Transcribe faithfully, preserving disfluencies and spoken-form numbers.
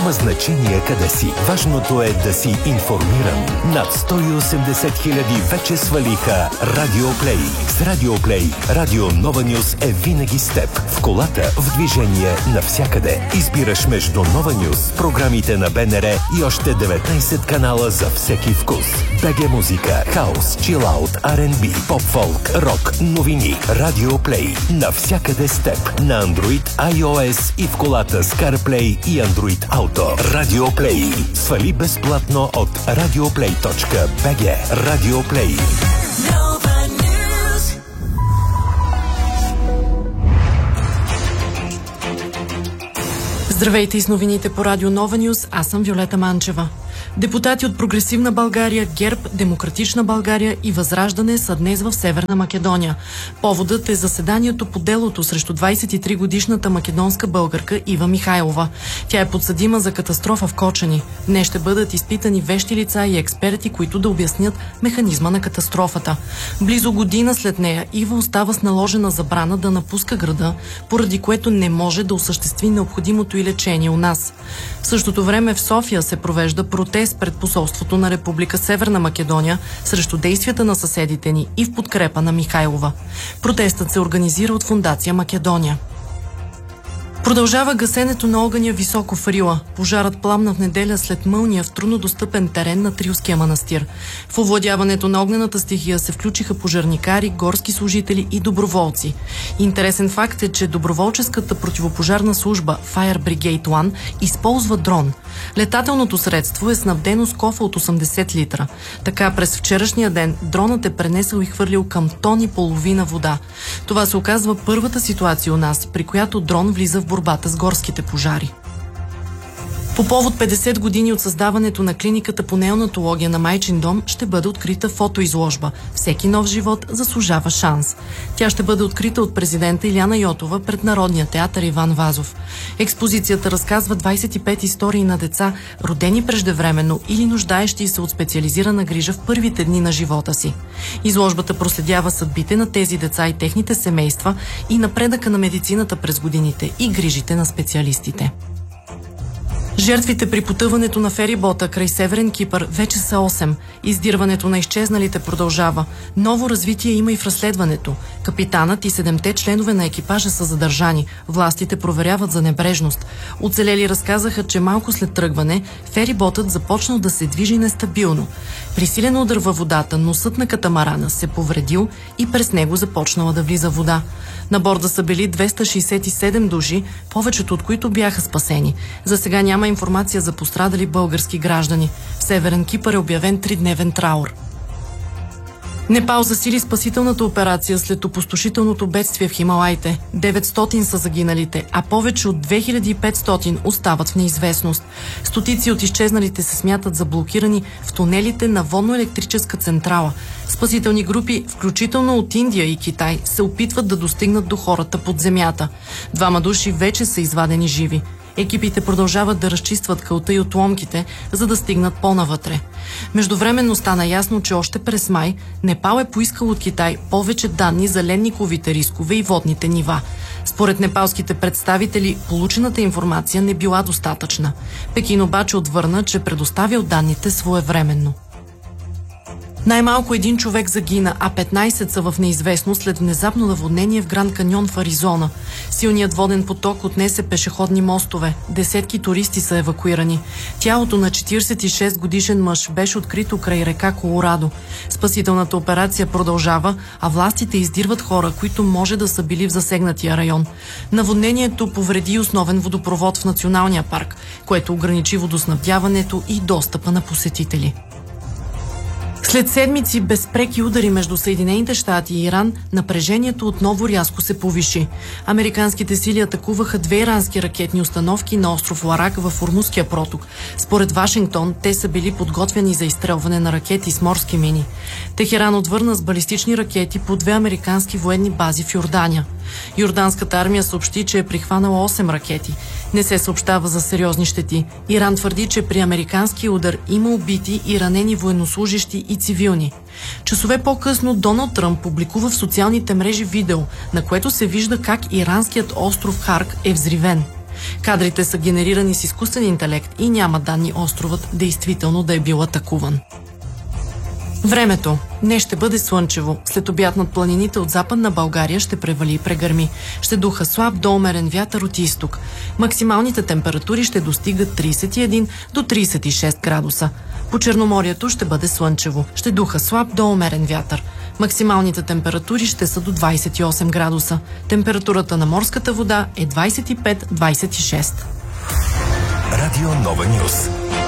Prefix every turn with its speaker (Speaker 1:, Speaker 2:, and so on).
Speaker 1: Няма значение къде си. Важното е да си информиран. Над сто и осемдесет хиляди вече свалиха Радиоплей. С Радиоплей Радио Нова Нюз е винаги с теб. В колата, в движение, навсякъде. Избираш между Нова Нюз, програмите на БНР и още деветнайсет канала за всеки вкус. БГ музика, хаус, чилаут, Ар енд Би, поп-фолк, рок, новини. Радиоплей. Навсякъде с теб. На Android, iOS и в колата с CarPlay и Android Auto. Радиоплей. Свали безплатно от радиоплей точка би джи. Радиоплей.
Speaker 2: Здравейте с новините по Радио Нова Нюз. Аз съм Виолета Манчева. Депутати от Прогресивна България, ГЕРБ, Демократична България и Възраждане са днес в Северна Македония. Поводът е заседанието по делото срещу двайсет и три годишната македонска българка Ива Михайлова. Тя е подсъдима за катастрофа в Кочани. Днес ще бъдат изпитани вещи лица и експерти, които да обяснят механизма на катастрофата. Близо година след нея Ива остава с наложена забрана да напуска града, поради което не може да осъществи необходимото и лечение у нас. В същото време в София се провежда протест пред посолството на Република Северна Македония срещу действията на съседите ни и в подкрепа на Михайлова. Протестът се организира от Фондация Македония. Продължава гасенето на огъня високо в Рила. Пожарът пламна в неделя след мълния в труднодостъпен терен на Трилския манастир. В овладяването на огнената стихия се включиха пожарникари, горски служители и доброволци. Интересен факт е, че доброволческата противопожарна служба Fire Brigade One използва дрон. Летателното средство е снабдено с кофа от осемдесет литра. Така през вчерашния ден дронът е пренесъл и хвърлил към тон и половина вода. Това се оказва първата ситуация у нас, при която дрон влиза в борбата с горските пожари. По повод петдесет години от създаването на клиниката по неонатология на Майчин дом ще бъде открита фотоизложба «Всеки нов живот заслужава шанс». Тя ще бъде открита от президента Иляна Йотова пред Народния театър Иван Вазов. Експозицията разказва двайсет и пет истории на деца, родени преждевременно или нуждаещи се от специализирана грижа в първите дни на живота си. Изложбата проследява съдбите на тези деца и техните семейства и напредъка на медицината през годините и грижите на специалистите. Жертвите при потъването на ферибота край Северен Кипър вече са осем. Издирването на изчезналите продължава. Ново развитие има и в разследването. Капитанът и седемте членове на екипажа са задържани. Властите проверяват за небрежност. Оцелели разказаха, че малко след тръгване фериботът започнал да се движи нестабилно. При силен удар във водата носът на катамарана се повредил и през него започнала да влиза вода. На борда са били двеста шейсет и седем души, повечето от които бяха спасени. За сега няма информация за пострадали български граждани. В Северен Кипър е обявен тридневен траур. Непал засили спасителната операция след опустошителното бедствие в Хималайте. деветстотин са загиналите, а повече от две хиляди и петстотин остават в неизвестност. Стотици от изчезналите се смятат за блокирани в тунелите на водно-електрическа централа. Спасителни групи, включително от Индия и Китай, се опитват да достигнат до хората под земята. Двама души вече са извадени живи. Екипите продължават да разчистват кълта и отломките, за да стигнат по-навътре. Междувременно стана ясно, че още през май Непал е поискал от Китай повече данни за ледниковите рискове и водните нива. Според непалските представители, получената информация не била достатъчна. Пекин обаче отвърна, че предоставил данните своевременно. Най-малко един човек загина, а петнайсет са в неизвестност след внезапно наводнение в Гранд Каньон в Аризона. Силният воден поток отнесе пешеходни мостове. Десетки туристи са евакуирани. Тялото на четирийсет и шест годишен мъж беше открито край река Колорадо. Спасителната операция продължава, а властите издирват хора, които може да са били в засегнатия район. Наводнението повреди основен водопровод в националния парк, което ограничи водоснабдяването и достъпа на посетители. След седмици без преки удари между Съединените щати и Иран, напрежението отново рязко се повиши. Американските сили атакуваха две ирански ракетни установки на остров Ларак в Ормузския проток. Според Вашингтон, те са били подготвени за изстрелване на ракети с морски мини. Техеран отвърна с балистични ракети по две американски военни бази в Йордания. Йорданската армия съобщи, че е прихванала осем ракети. Не се съобщава за сериозни щети. Иран твърди, че при американския удар има убити и ранени военнослужещи и цивилни. Часове по-късно Доналд Тръмп публикува в социалните мрежи видео, на което се вижда как иранският остров Харк е взривен. Кадрите са генерирани с изкуствен интелект и няма данни островът действително да е бил атакуван. Времето. Днес ще бъде слънчево. След обяд над планините от Западна България ще превали и прегърми. Ще духа слаб до умерен вятър от изток. Максималните температури ще достигат тридесет и един до тридесет и шест градуса. По Черноморието ще бъде слънчево. Ще духа слаб до умерен вятър. Максималните температури ще са до двадесет и осем градуса. Температурата на морската вода е двадесет и пет до двадесет и шест.
Speaker 1: Радио Нова Нюс.